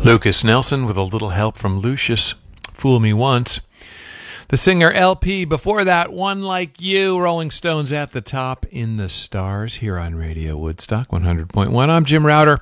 Lucas Nelson with a little help from Lucius, Fool Me Once. The singer LP, before that, One Like You, Rolling Stones at the Top in the Stars, here on Radio Woodstock 100.1. I'm Jim Router.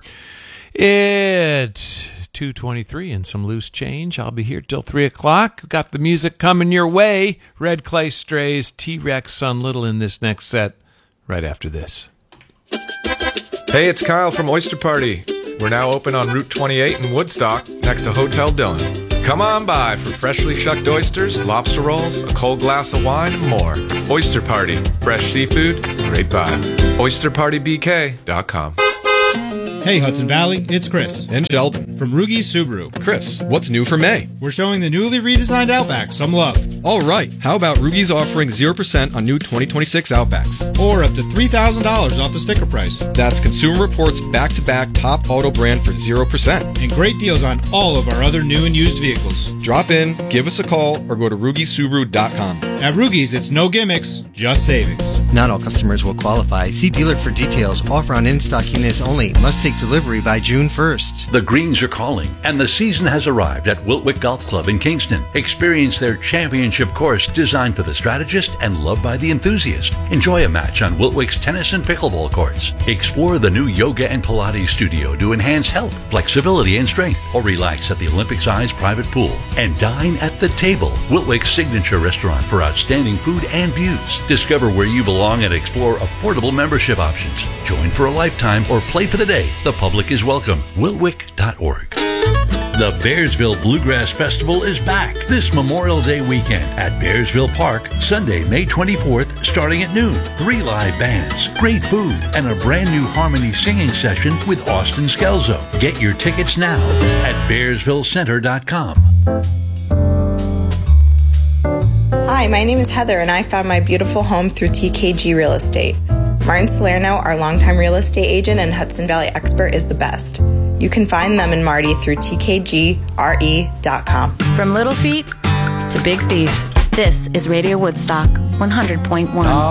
It's 2:23 and some loose change. I'll be here till 3 o'clock. Got the music coming your way. Red Clay Strays, T-Rex, Son Little in this next set, right after this. Hey, it's Kyle from Oyster Party. We're now open on Route 28 in Woodstock, next to Hotel Dillon. Come on by for freshly shucked oysters, lobster rolls, a cold glass of wine, and more. Oyster Party. Fresh seafood, great vibes. OysterPartyBK.com. Hey Hudson Valley, it's Chris. And Sheldon. From Rugi Subaru. Chris, what's new for May? We're showing the newly redesigned Outback some love. All right, how about Rugi's offering 0% on new 2026 Outbacks? Or up to $3,000 off the sticker price. That's Consumer Reports back-to-back top auto brand for 0%. And great deals on all of our other new and used vehicles. Drop in, give us a call, or go to RugiSubaru.com. At Rugi's, it's no gimmicks, just savings. Not all customers will qualify. See dealer for details. Offer on in-stock units only. Must take delivery by June 1st. The Greens are calling, and the season has arrived at Wiltwick Golf Club in Kingston. Experience their championship course designed for the strategist and loved by the enthusiast. Enjoy a match on Wiltwick's tennis and pickleball courts. Explore the new yoga and Pilates studio to enhance health, flexibility, and strength, or relax at the Olympic Size private pool. And dine at the table, Wiltwick's signature restaurant for outstanding food and views. Discover where you belong and explore affordable membership options. Join for a lifetime or play for the day. The public is welcome. Wiltwick.org. The Bearsville Bluegrass Festival is back this Memorial Day weekend at Bearsville Park, Sunday, May 24th, starting at noon. 3 live bands, great food, and a brand new harmony singing session with Austin Skelzo. Get your tickets now at BearsvilleCenter.com. Hi, my name is Heather, and I found my beautiful home through TKG Real Estate. Martin Salerno, our longtime real estate agent and Hudson Valley expert, is the best. You can find them and Marty through tkgre.com. From Little Feat to Big Thief, this is Radio Woodstock 100.1.